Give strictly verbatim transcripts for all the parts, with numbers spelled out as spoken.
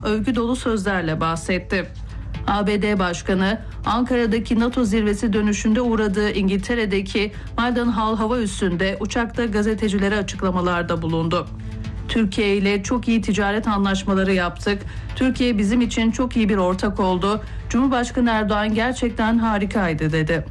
övgü dolu sözlerle bahsetti. A B D Başkanı Ankara'daki NATO zirvesi dönüşünde uğradığı İngiltere'deki Mildenhall hava üssünde uçakta gazetecilere açıklamalarda bulundu. Türkiye ile çok iyi ticaret anlaşmaları yaptık. Türkiye bizim için çok iyi bir ortak oldu. Cumhurbaşkanı Erdoğan gerçekten harikaydı dedi.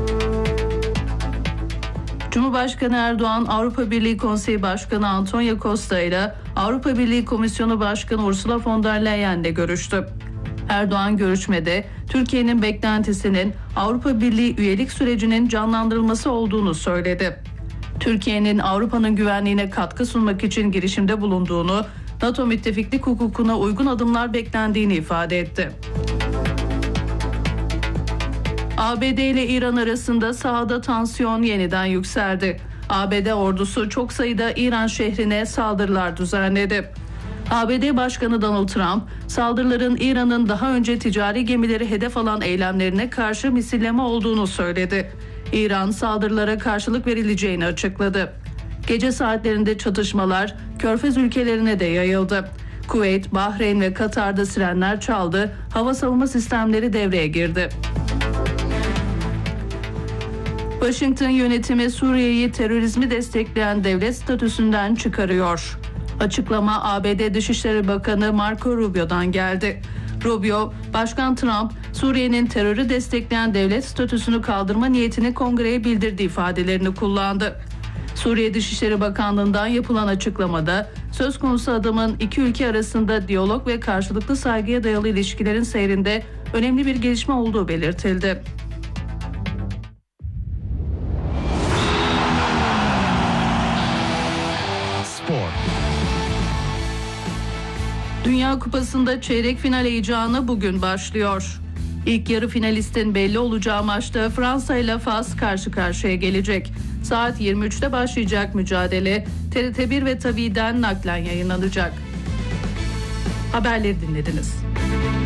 Cumhurbaşkanı Erdoğan, Avrupa Birliği Konseyi Başkanı Antonio Costa ile Avrupa Birliği Komisyonu Başkanı Ursula von der Leyen ile görüştü. Erdoğan görüşmede Türkiye'nin beklentisinin Avrupa Birliği üyelik sürecinin canlandırılması olduğunu söyledi. Türkiye'nin Avrupa'nın güvenliğine katkı sunmak için girişimde bulunduğunu, NATO müttefiklik hukukuna uygun adımlar beklendiğini ifade etti. A B D ile İran arasında sahada tansiyon yeniden yükseldi. A B D ordusu çok sayıda İran şehrine saldırılar düzenledi. A B D Başkanı Donald Trump, saldırıların İran'ın daha önce ticari gemileri hedef alan eylemlerine karşı misilleme olduğunu söyledi. İran saldırılara karşılık verileceğini açıkladı. Gece saatlerinde çatışmalar Körfez ülkelerine de yayıldı. Kuveyt, Bahreyn ve Katar'da sirenler çaldı, hava savunma sistemleri devreye girdi. Washington yönetimi Suriye'yi terörizmi destekleyen devlet statüsünden çıkarıyor. Açıklama A B D Dışişleri Bakanı Marco Rubio'dan geldi. Rubio, Başkan Trump, Suriye'nin terörü destekleyen devlet statüsünü kaldırma niyetini kongreye bildirdiği ifadelerini kullandı. Suriye Dışişleri Bakanlığı'ndan yapılan açıklamada, söz konusu adımın iki ülke arasında diyalog ve karşılıklı saygıya dayalı ilişkilerin seyrinde önemli bir gelişme olduğu belirtildi. Dünya Kupası'nda çeyrek final heyecanı bugün başlıyor. İlk yarı finalistin belli olacağı maçta Fransa ile Fas karşı karşıya gelecek. Saat yirmi üçte başlayacak mücadele T R T bir ve Tabi'den naklen yayınlanacak. Haberleri dinlediniz.